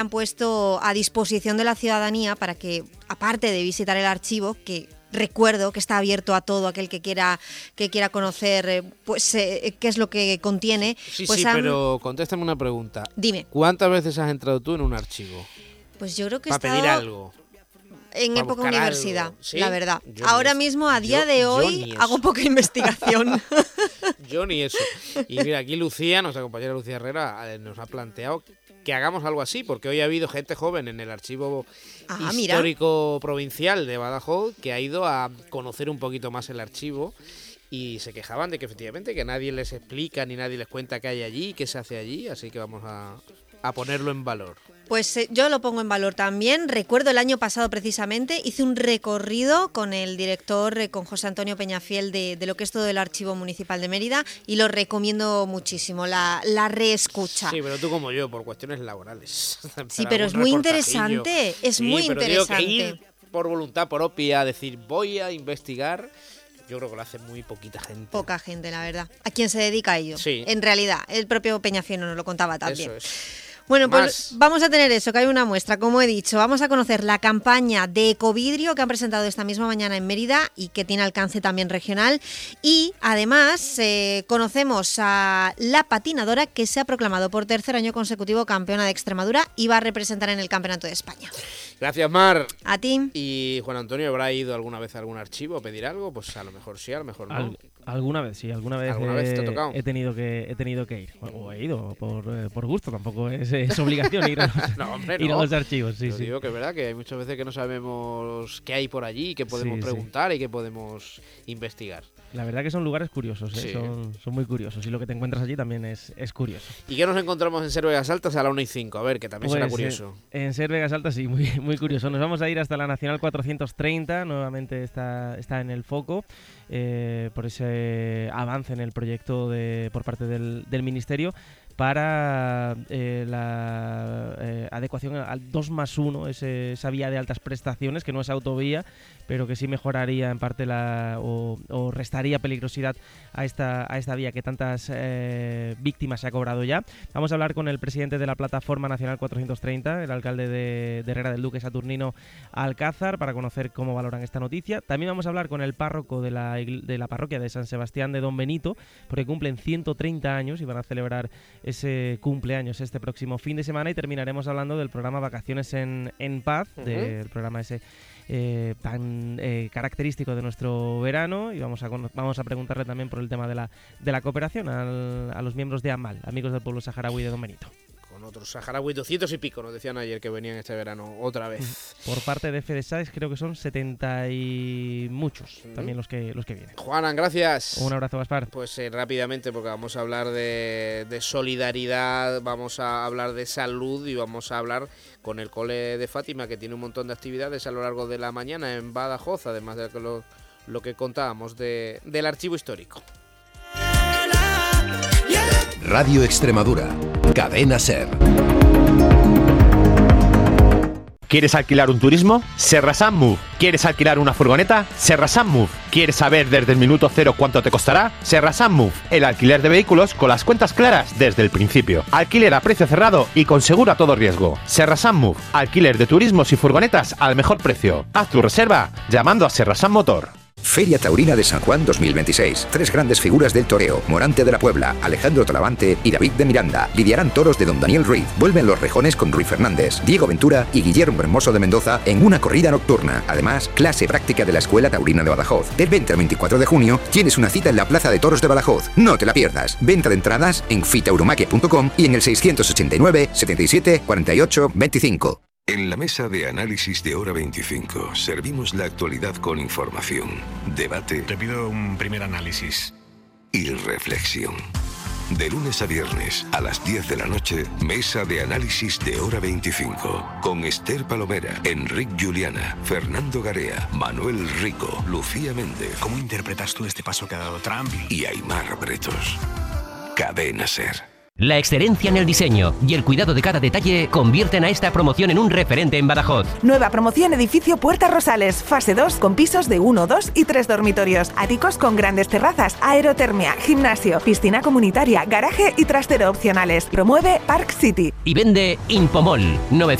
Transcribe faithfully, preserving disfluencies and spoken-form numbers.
han puesto a disposición de la ciudadanía para que, aparte de visitar el archivo, que recuerdo que está abierto a todo aquel que quiera que quiera conocer pues eh, qué es lo que contiene. Sí, pues sí, han... pero contéstame una pregunta. Dime. ¿Cuántas veces has entrado tú en un archivo? Pues yo creo que he Para estado pedir algo. En para época buscar universidad, algo, ¿sí? la verdad. Yo Ahora ni mismo, a eso. día Yo- de yo hoy, ni eso. hago poca investigación. Yo ni eso. Y mira, aquí Lucía, nuestra compañera Lucía Herrera, eh, nos ha planteado que hagamos algo así, porque hoy ha habido gente joven en el archivo Ah, mira. histórico provincial de Badajoz que ha ido a conocer un poquito más el archivo y se quejaban de que efectivamente que nadie les explica ni nadie les cuenta qué hay allí, qué se hace allí, así que vamos a, a ponerlo en valor. Pues eh, yo lo pongo en valor también. Recuerdo el año pasado precisamente, hice un recorrido con el director, eh, con José Antonio Peñafiel, de, de lo que es todo el Archivo Municipal de Mérida, y lo recomiendo muchísimo, la, la reescucha. Sí, pero tú como yo, por cuestiones laborales. Sí, Para pero es algún muy reportajillo. interesante, es Sí, muy pero digo que interesante. ir por voluntad propia, decir voy a investigar, yo creo que lo hace muy poquita gente. Poca gente, la verdad. ¿A quién se dedica a ello? Sí. En realidad, el propio Peñafiel nos lo contaba también. Eso es. Bueno, pues Más. vamos a tener eso, que hay una muestra, como he dicho. Vamos a conocer la campaña de Ecovidrio que han presentado esta misma mañana en Mérida y que tiene alcance también regional. Y además eh, conocemos a la patinadora que se ha proclamado por tercer año consecutivo campeona de Extremadura y va a representar en el Campeonato de España. Gracias, Mar. A ti. ¿Y Juan Antonio habrá ido alguna vez a algún archivo a pedir algo? Pues a lo mejor sí, a lo mejor no. Al- alguna vez, sí, alguna vez, ¿Alguna vez te ha eh, tocado? he tenido que he tenido que ir. O, o he ido por, eh, por gusto, tampoco es, es obligación ir a los, No, hombre, ir a no. los archivos. Sí, Yo sí. digo que es verdad que hay muchas veces que no sabemos qué hay por allí, qué podemos Sí, sí. preguntar y qué podemos investigar. La verdad que son lugares curiosos, ¿eh? Sí. son, son muy curiosos. Y lo que te encuentras allí también es, es curioso. ¿Y qué nos encontramos en Ser Vegas Altas a la una y cinco? A ver, que también será Pues, curioso. eh, en Ser Vegas Altas, sí, muy, muy curioso. Nos vamos a ir hasta la Nacional cuatrocientos treinta, nuevamente está, está en el foco eh, por ese avance en el proyecto de, por parte del, del Ministerio para eh, la eh, adecuación al dos más uno, ese, esa vía de altas prestaciones, que no es autovía, pero que sí mejoraría en parte la o, o restaría peligrosidad a esta, a esta vía que tantas eh, víctimas se ha cobrado ya. Vamos a hablar con el presidente de la Plataforma Nacional cuatrocientos treinta, el alcalde de, de Herrera del Duque, Saturnino Alcázar, para conocer cómo valoran esta noticia. También vamos a hablar con el párroco de la, igl- de la parroquia de San Sebastián de Don Benito, porque cumplen ciento treinta años y van a celebrar ese cumpleaños este próximo fin de semana, y terminaremos hablando del programa Vacaciones en, en Paz, Ujú. del programa ese eh, tan eh, característico de nuestro verano, y vamos a cono- vamos a preguntarle también por el tema de la, de la cooperación al- a los miembros de AMAL, amigos del pueblo saharaui de Don Benito. Con otros saharauis, doscientos y pico, nos decían ayer que venían este verano otra vez. Por parte de FEDESAES creo que son setenta y muchos Ujú. también los que, los que vienen. Juanan, gracias. Un abrazo, Gaspar. Pues eh, rápidamente, porque vamos a hablar de, de solidaridad, vamos a hablar de salud y vamos a hablar con el cole de Fátima, que tiene un montón de actividades a lo largo de la mañana en Badajoz, además de lo, lo que contábamos de, del archivo histórico. Radio Extremadura, Cadena Ser. ¿Quieres alquilar un turismo? Serrasan Move. ¿Quieres alquilar una furgoneta? Serrasan Move. ¿Quieres saber desde el minuto cero cuánto te costará? Serrasan Move. El alquiler de vehículos con las cuentas claras desde el principio. Alquiler a precio cerrado y con seguro a todo riesgo. Serrasan Move. Alquiler de turismos y furgonetas al mejor precio. Haz tu reserva llamando a Serrasan Motor. Feria Taurina de San Juan dos mil veintiséis. Tres grandes figuras del toreo, Morante de la Puebla, Alejandro Talavante y David de Miranda. Lidiarán toros de don Daniel Ruiz. Vuelven los rejones con Ruiz Fernández, Diego Ventura y Guillermo Hermoso de Mendoza en una corrida nocturna. Además, clase práctica de la Escuela Taurina de Badajoz. Del veinte al veinticuatro de junio tienes una cita en la Plaza de Toros de Badajoz. No te la pierdas. Venta de entradas en fitauromaquia punto com y en el seiscientos ochenta y nueve, setenta y siete, cuarenta y ocho, veinticinco. En la mesa de análisis de Hora veinticinco servimos la actualidad con información, debate Te pido un primer análisis. y reflexión. De lunes a viernes a las diez de la noche, mesa de análisis de Hora veinticinco. Con Esther Palomera, Enric Juliana, Fernando Garea, Manuel Rico, Lucía Méndez ¿Cómo interpretas tú este paso que ha dado Trump? y Aimar Bretos. Cadena Ser. La excelencia en el diseño y el cuidado de cada detalle convierten a esta promoción en un referente en Badajoz. Nueva promoción edificio Puerta Rosales, fase dos, con pisos de uno, dos y tres dormitorios. Áticos con grandes terrazas, aerotermia, gimnasio, piscina comunitaria, garaje y trastero opcionales. Promueve Park City. Y vende Impomol.